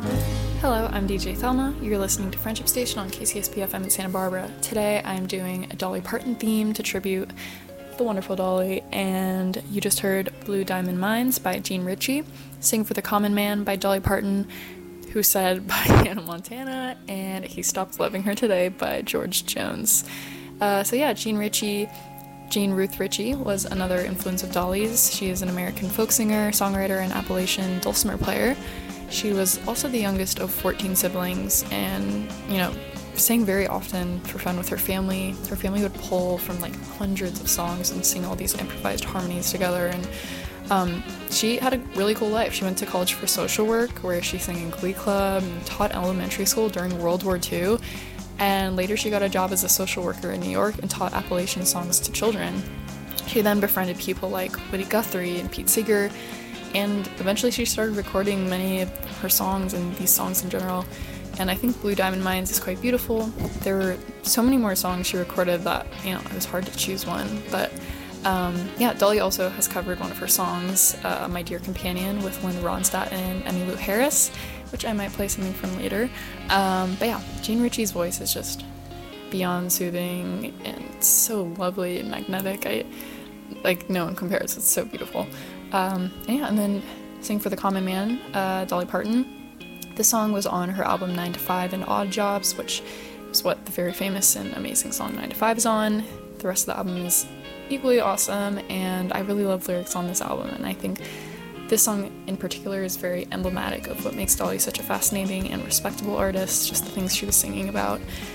Hello, I'm DJ Thelma. You're listening to Friendship Station on KCSP-FM in Santa Barbara. Today I'm doing a Dolly Parton theme to tribute the wonderful Dolly, and you just heard Blue Diamond Mines by Gene Ritchie, Sing for the Common Man by Dolly Parton, Who Said by Hannah Montana, and He Stopped Loving Her Today by George Jones. Gene Ruth Ritchie was another influence of Dolly's. She is an American folk singer, songwriter, and Appalachian dulcimer player. She was also the youngest of 14 siblings and, sang very often for fun with her family. Her family would pull from hundreds of songs and sing all these improvised harmonies together, and she had a really cool life. She went to college for social work, where she sang in Glee Club and taught elementary school during World War II, and later she got a job as a social worker in New York and taught Appalachian songs to children. She then befriended people like Woody Guthrie and Pete Seeger, and eventually she started recording many of her songs and these songs in general. And I think Blue Diamond Mines is quite beautiful. There were so many more songs she recorded that, it was hard to choose one. But Dolly also has covered one of her songs, My Dear Companion, with Linda Ronstadt and Emmylou Harris, which I might play something from later. Gene Ritchie's voice is just beyond soothing and so lovely and magnetic. No one compares. It's so beautiful. And then Sing for the Common Man, Dolly Parton. This song was on her album 9 to 5 and Odd Jobs, which is what the very famous and amazing song 9 to 5 is on. The rest of the album is equally awesome, and I really love lyrics on this album, and I think this song in particular is very emblematic of what makes Dolly such a fascinating and respectable artist, just the things she was singing about.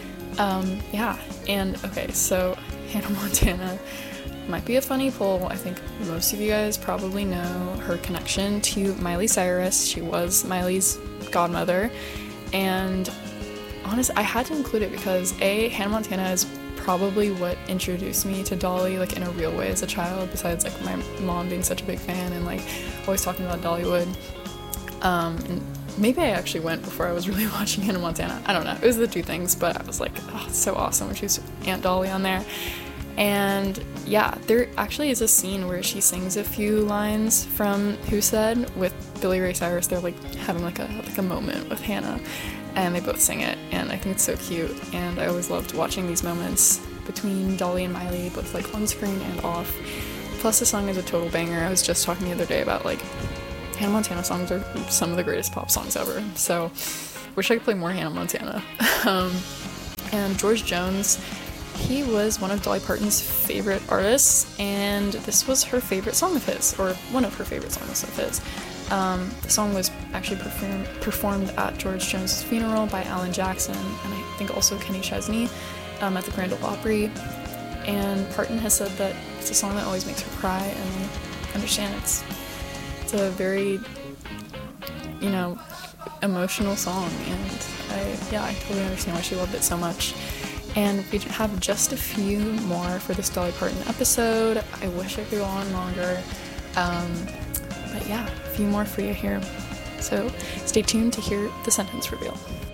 So Hannah Montana might be a funny pull. I think most of you guys probably know her connection to Miley Cyrus. She was Miley's godmother, and honestly, I had to include it because Hannah Montana is probably what introduced me to Dolly in a real way as a child, besides my mom being such a big fan and always talking about Dollywood. And maybe I actually went before I was really watching Hannah Montana. I don't know. It was the two things, but I was it's so awesome when she's Aunt Dolly on there. And there actually is a scene where she sings a few lines from Who Said with Billy Ray Cyrus. They're having a moment with Hannah, and they both sing it, and I think it's so cute. And I always loved watching these moments between Dolly and Miley, both on screen and off. Plus, the song is a total banger. I was just talking the other day about Hannah Montana songs are some of the greatest pop songs ever. So, wish I could play more Hannah Montana. And George Jones, he was one of Dolly Parton's favorite artists, and this was her favorite song of his, or one of her favorite songs of his. The song was actually performed at George Jones' funeral by Alan Jackson, and I think also Kenny Chesney at the Grand Ole Opry. And Parton has said that it's a song that always makes her cry, and I understand it's a very, emotional song, and I totally understand why she loved it so much. And we have just a few more for this Dolly Parton episode. I wish I could go on longer. A few more for you here. So stay tuned to hear the sentence reveal.